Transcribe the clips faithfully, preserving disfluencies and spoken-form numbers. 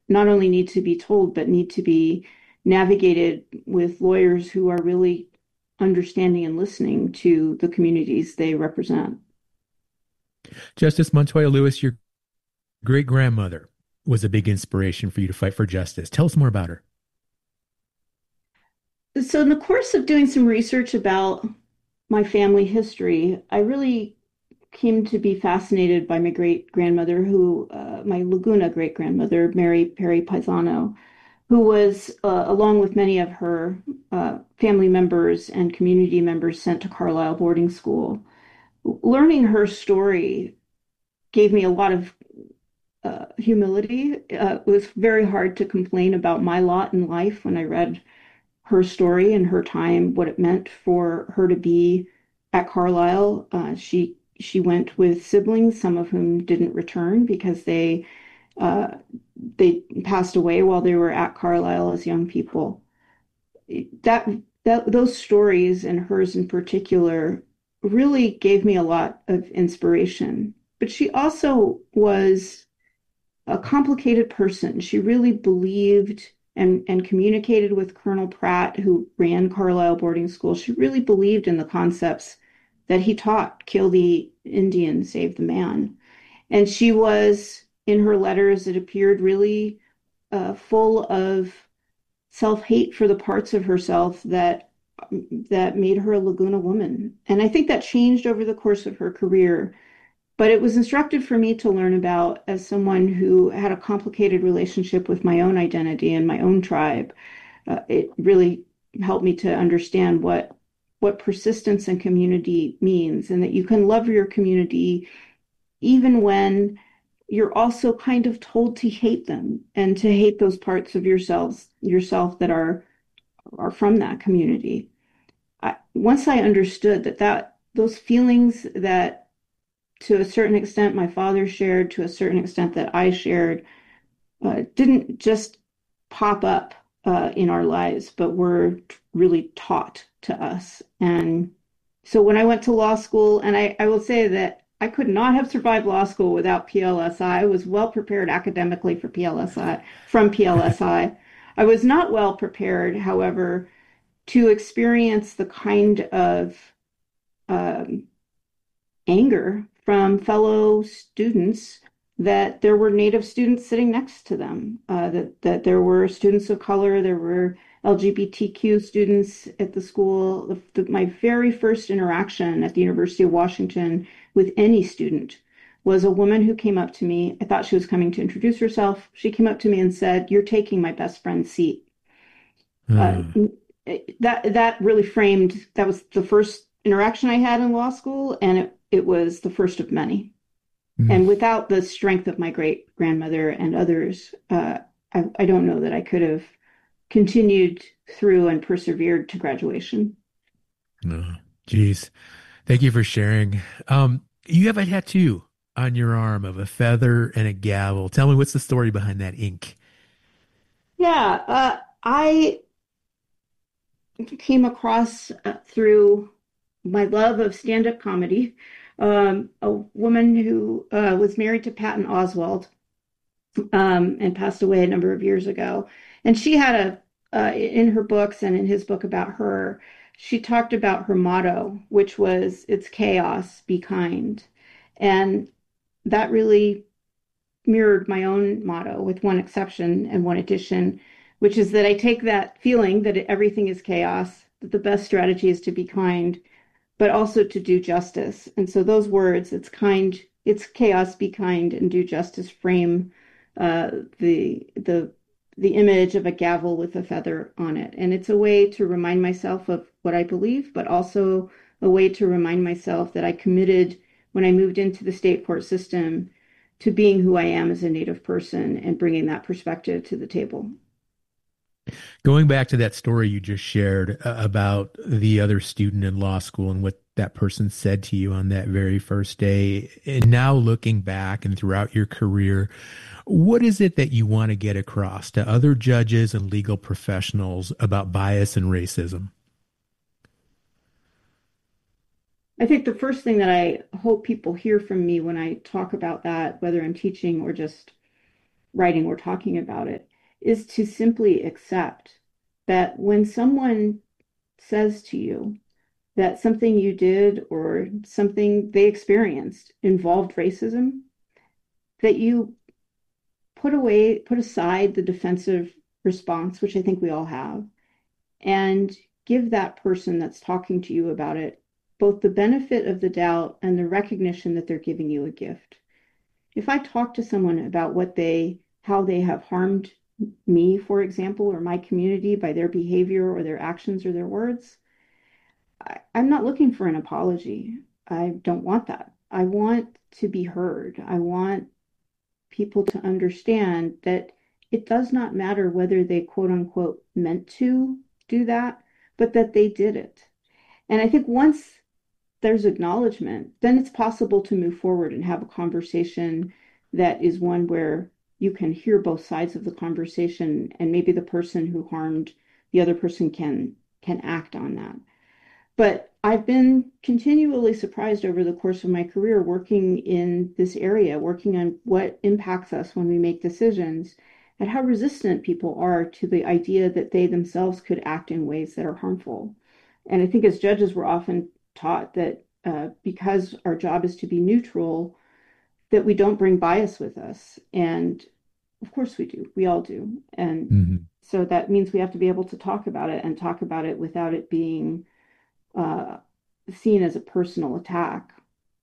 not only need to be told, but need to be navigated with lawyers who are really understanding and listening to the communities they represent. Justice Montoya Lewis, your great grandmother was a big inspiration for you to fight for justice. Tell us more about her. So, in the course of doing some research about my family history, I really came to be fascinated by my great grandmother, who, uh, my Laguna great grandmother, Mary Perry Paisano, who was, uh, along with many of her uh, family members and community members, sent to Carlisle boarding school. Learning her story gave me a lot of uh, humility. Uh, it was very hard to complain about my lot in life when I read her story and her time, what it meant for her to be at Carlisle. Uh, she she went with siblings, some of whom didn't return because they uh, they passed away while they were at Carlisle as young people. That that those stories, and hers in particular, really gave me a lot of inspiration. But she also was a complicated person. She really believed and, and communicated with Colonel Pratt, who ran Carlisle boarding school. She really believed in the concepts that he taught: kill the Indian, save the man. And she was, in her letters, it appeared really uh, full of self-hate for the parts of herself that that made her a Laguna woman. And I think that changed over the course of her career. But it was instructive for me to learn about as someone who had a complicated relationship with my own identity and my own tribe. Uh, it really helped me to understand what what persistence and community means, and that you can love your community even when you're also kind of told to hate them and to hate those parts of yourselves yourself that are are from that community. I, once I understood that that those feelings that to a certain extent my father shared, to a certain extent that I shared, uh, didn't just pop up uh, in our lives, but were really taught to us. And so when I went to law school, and I, I will say that I could not have survived law school without P L S I. I I was well prepared academically for P L S I, from P L S I. I I was not well prepared, however, to experience the kind of um, anger from fellow students that there were Native students sitting next to them, uh, that, that there were students of color, there were L G B T Q students at the school. The, the, my very first interaction at the University of Washington with any student was a woman who came up to me. I thought she was coming to introduce herself. She came up to me and said, "You're taking my best friend's seat." Uh, Uh, that that really framed, that was the first interaction I had in law school, and it, it was the first of many. mm, And without the strength of my great grandmother and others, uh, I, I don't know that I could have continued through and persevered to graduation. uh, geez. Thank you for sharing. Um, you have a tattoo on your arm of a feather and a gavel. Tell me, what's the story behind that ink? Yeah, uh, I came across uh, through my love of stand-up comedy, um, a woman who uh, was married to Patton Oswalt, um, and passed away a number of years ago. And she had a, uh, in her books and in his book about her, she talked about her motto, which was, "It's chaos, be kind." And that really mirrored my own motto, with one exception and one addition, which is that I take that feeling that everything is chaos, that the best strategy is to be kind, but also to do justice. And so those words, it's kind, it's chaos, be kind, and do justice, frame uh, the the the image of a gavel with a feather on it. And it's a way to remind myself of what I believe, but also a way to remind myself that I committed, when I moved into the state court system, to being who I am as a Native person and bringing that perspective to the table. Going back to that story you just shared uh, about the other student in law school and what that person said to you on that very first day, and now looking back and throughout your career, what is it that you want to get across to other judges and legal professionals about bias and racism? I think the first thing that I hope people hear from me when I talk about that, whether I'm teaching or just writing or talking about it, is to simply accept that when someone says to you that something you did or something they experienced involved racism, that you put away, put aside the defensive response, which I think we all have, and give that person that's talking to you about it both the benefit of the doubt and the recognition that they're giving you a gift. If I talk to someone about what they, how they have harmed me, for example, or my community by their behavior or their actions or their words, I, I'm not looking for an apology. I don't want that. I want to be heard. I want people to understand that it does not matter whether they quote unquote meant to do that, but that they did it. And I think once there's acknowledgement, then it's possible to move forward and have a conversation that is one where you can hear both sides of the conversation, and maybe the person who harmed the other person can can act on that. But I've been continually surprised over the course of my career working in this area, working on what impacts us when we make decisions, and how resistant people are to the idea that they themselves could act in ways that are harmful. And I think as judges, we're often taught that uh, because our job is to be neutral, that we don't bring bias with us. And of course we do. We all do. And Mm-hmm. so that means we have to be able to talk about it and talk about it without it being uh, seen as a personal attack.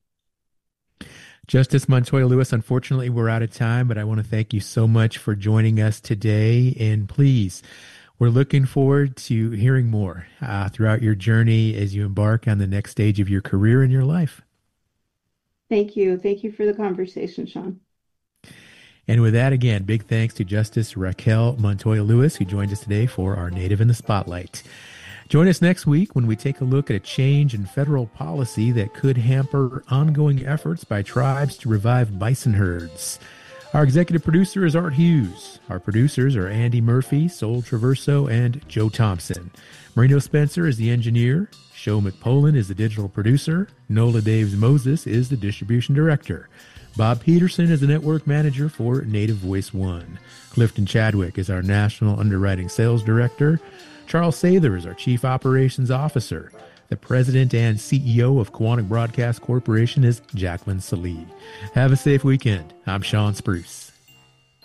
Justice Montoya Lewis, unfortunately, we're out of time, but I want to thank you so much for joining us today. And please, we're looking forward to hearing more uh, throughout your journey as you embark on the next stage of your career and your life. Thank you. Thank you for the conversation, Sean. And with that, again, big thanks to Justice Raquel Montoya Lewis, who joined us today for our Native in the Spotlight. Join us next week when we take a look at a change in federal policy that could hamper ongoing efforts by tribes to revive bison herds. Our executive producer is Art Hughes. Our producers are Andy Murphy, Sol Traverso, and Joe Thompson. Marino Spencer is the engineer. Sho McPolin is the digital producer. Nola Daves Moses is the distribution director. Bob Peterson is the network manager for Native Voice One. Clifton Chadwick is our national underwriting sales director. Charles Sather is our chief operations officer. The president and C E O of Quantic Broadcast Corporation is Jacqueline Salee. Have a safe weekend. I'm Sean Spruce.